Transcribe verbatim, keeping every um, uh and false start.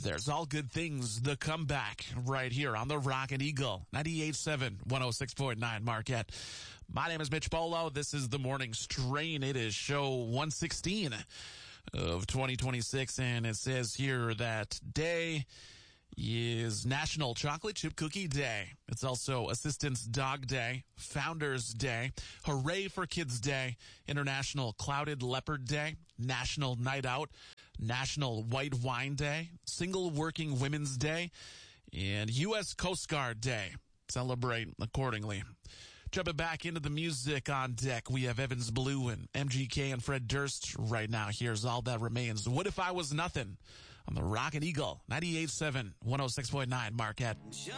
There's all good things, the comeback, right here on the Rocket Eagle, ninety-eight point seven, one oh six point nine Marquette. My name is Mitch Bolo. This is the Morning Strain. It is show one sixteen of twenty twenty-six, and it says here that day is National Chocolate Chip Cookie Day. It's also Assistant's Dog Day, Founders Day, Hooray for Kids Day, International Clouded Leopard Day, National Night Out, National White Wine Day, Single Working Women's Day, and U S Coast Guard Day. Celebrate accordingly. Jumping back into the music on deck, we have Evans Blue and M G K and Fred Durst right now. Here's All That Remains. What If I Was Nothing on the Rocket Eagle, ninety-eight point seven, one oh six point nine Marquette.